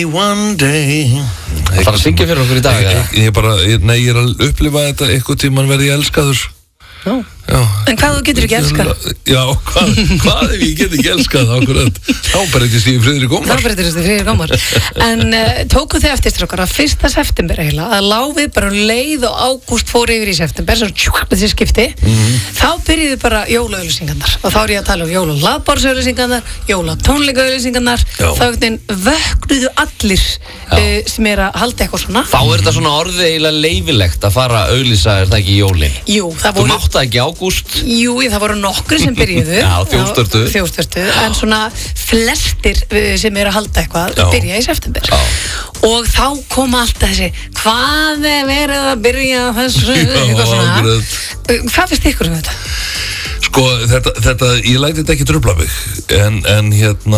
One day. Það fara að syngja fyrir okkur í dag. Ég er að upplifa þetta eitthvað tímann verði ég elskaður. Já. En hvað þú getur ekki elskað? Já, hvað ef ég get ekki elskað akkurat? Þá breytist ég í Friðrik Ómar. En tóku þið eftir strákar að 1. september eiginlega að láfið bara leið og ágúst fór yfir í september svo þessi skipti þá byrjuðu bara jólaauglýsingarnar og þá er ég að tala um jólahlaðborðsauglýsingarnar, jólatónleikaauglýsingarnar þá vöknuðu allir sem er að halda eitthvað svona. Þá er þetta svona orðið eiginlega leifilegt að fara að auglýsa er það ekki jólin? Jú, það voru það ekki ágúst? Jú, það voru nokkri sem byrjuðu þjóðstörtu en svona flestir sem eru að halda eitthvað byrja í september og þá koma alltaf þessi hvað er verið að byrja þessu eitthvað svona hvað finnst ykkur um þetta? Sko, þetta, ég læti þetta ekki trufla mig en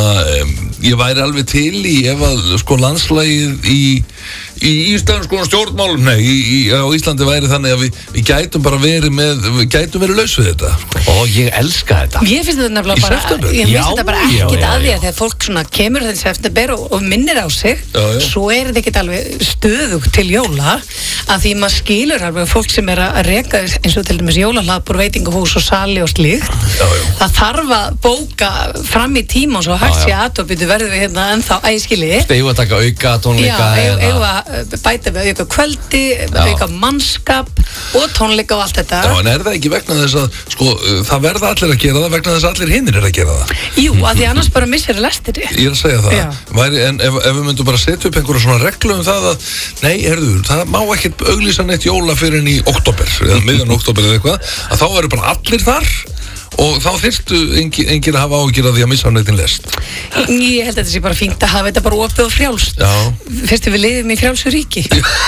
ég væri alveg til í ef að sko landslagið í íslensku stjórnmálum, á Íslandi væri þannig að við gætum bara verið laus við þetta. Ég elska þetta. Ég finnst þetta nefnilega bara, ég finnst þetta bara ekkert að því að þegar fólk svona kemur þessi september og minnir á sig, svo er þetta ekkert alveg stöðugt til jóla, að því maður skilur alveg fólk sem er að reka eins og til dæmis jólahlaðbor, veitingahús og sali og slíkt. Það þarf að bóka fram í tíma og svo hægt sé að verðum við hérna ennþá æskili. Eigum að taka auka tónleika bæta við auka kvöldi, auka mannskap og tónleika og allt þetta. Já, en er það ekki vegna þess að, sko, það verða allir að gera það vegna þess að allir hinnir er að gera það? Jú, að því annars bara missir að lestir. Ég er að segja það. En ef við myndum bara setja upp einhverja svona reglu um það að, nei, það má ekkert auglýsa neitt jóla fyrir í október, eða miðjan október eða eitthvað, að þá eru bara allir þar og þá þyrftu enginn að hafa áhyggjur af því að missa neittinn lest. Ég held að þetta sé bara fínt að hafa þetta bara opið og frjálst. Fyrstu við lifum í frjálsu ríki.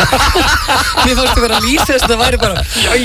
Mér fannst að vera að lýsa þess að það væri bara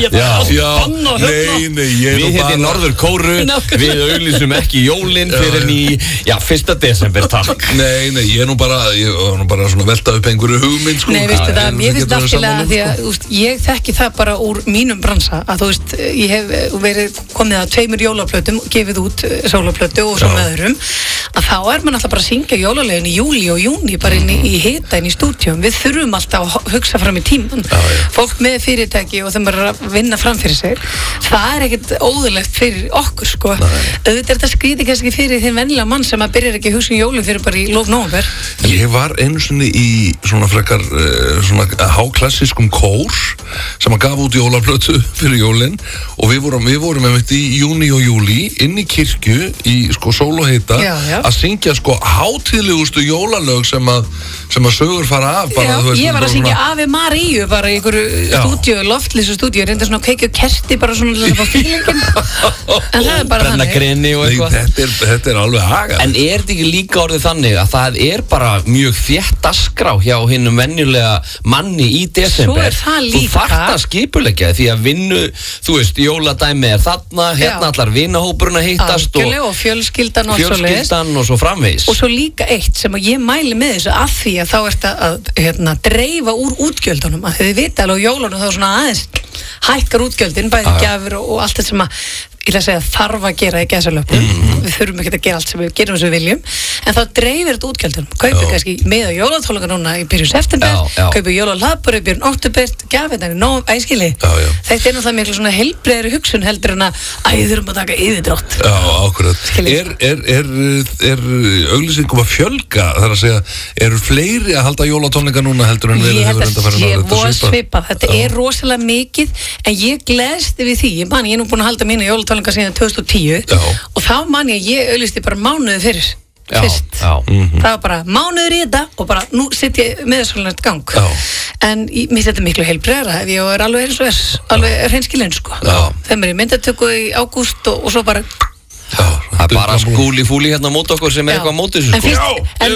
Við hérna í Norður Kóru við auglýsum ekki jólin fyrir í 1. desember, takk. Nei, ég er nú bara svona velta upp einhverju hugmynd sko. Nei, veistu það, mér finnst afskilega því að ég þekki það bara úr mínum bransa að þú veist, ég hef verið komið að 2 jólaplötum, gefið út sólaplötu og svo með öðrum, að þá er mann alltaf bara að syngja jólalegin í júli og júni bara inn í hita, inn í stúdíum. Við þurfum alltaf að hugsa fram í tíman. Fólk með fyrirtæki og þeim bara að vinna fram fyrir sig. Það er ekkert óðurlegt fyrir okkur, sko. Auðvitað er þetta skrítið kannski fyrir þinn vennilega mann sem að byrjar ekki að hugsa jólin fyrir bara í lok nóvember. Ég var einu sinni í svona frekar svona háklassískum kór sem að gaf út jólaplötu fyrir jólin og við vorum einmitt í júni og júli inn í kirkju í sko sól og hita að syngja sko hátíðlegustu jólalög sem að sögur fara af bara, ég var að syngja Ave Maríu bara í einhverju stúdíu, loftlýsu stúdíu reynda svona að kveikja kerti bara svona á fílingin en það er bara brenna greni og eitthvað. Þetta er alveg haga. En er þetta ekki líka orðið þannig að það er bara mjög þétt dagskrá hjá hinum venjulega manni í desember? Þú þarft að skipuleggja því að vinnu, þú veist, jóladæmi er þarna, hérna allar vinahópurinn að hittast og fjölskyldan og svo framvegis. Og svo líka eitt sem að ég mæli með þessu að því að þá ert að dreifa úr útgjöldunum að þið vita alveg á jólunum þá svona aðeins hækkar útgjöldin, bæði gjafir og allt þetta sem að ég ætla að segja þarf að gera í gæsalöpum við þurfum ekki að gera allt sem við gerum sem við viljum en þá dreifir þetta útgjöldum kaupir kannski með á jólatónleika núna í byrjun september kaupir jólahlaðbor í byrjun október gjafir þannig nóg æskili þetta er náttúrulega miklu svona heilbrigðari hugsun heldur en að þurfum að taka yfirdrátt. Já, ákveðat. Er auglýsingum að fjölga þar að segja, eru fleiri að halda jólatónleika núna heldur en verið hefur undanfarin ára? Þetta er rosalega mikið en ég gleðst við því, ég er nú búin að halda mína jólatónleika síðan 2010 og þá man ég auglýsti bara mánuði fyrir fyrst. Það var bara mánuður í þetta og bara nú sitt ég með þessu gang en mér þetta miklu heilbrigðara ef ég er alveg eins og alveg hreinskilinn sko. Þeim er í myndatöku í ágúst og svo bara það er bara skúli fúli hérna mót okkur sem er eitthvað mót þessu sko.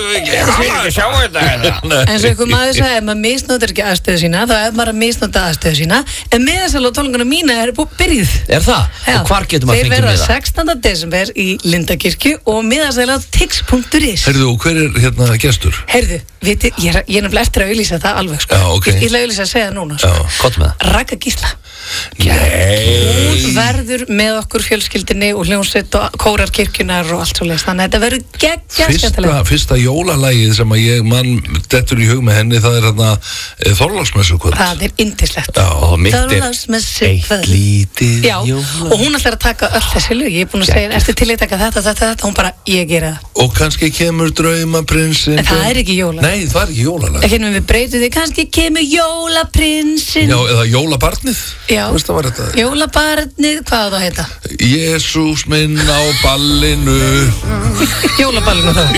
En svo einhver maður sagði ef maður misnotar ekki aðstöðu sína þá er maður að misnota aðstöðu sína en miðasala á tónleikana mína er byrjuð. Er það? Og hvar getur maður fengið miða? Þeir verða 16. desember í Lindakirkju og miðasala á tix.is. Heyrðu, og hver er hérna gestur? Heyrðu, ég er nefnilega eftir að auglýsa það alveg sko. Ég ætla að auglýsa að segja það núna sko. Gott með það. Ragga Gísla. Hún verður með okkur fjölskyldinni og hljómsveit og kórar kirkjunar og allt svo leist, þannig að þetta verður geggjað skemmtilega. Fyrsta jólalagið sem að ég mann dettur í hug með henni, það er þarna Þorláksmessukvöld. Það er yndislegt. Og mitt er Þorláksmessukvöld. lítið og hún ætlar að taka öll þessi lög. Ég er búin að segja, ertu til að taka þetta, hún bara, ég gera það. Og kannski kemur Draumaprinsinn. En það er ekki jólalag. Nei, það er ekki jólalag. Ekki við breytum því, kannski kemur Jólaprinsinn. Já, eða Jólabarnið. Já, Jólabarnið, hvað það heita? Jesús minn á ballinu. Jólaballinu þá.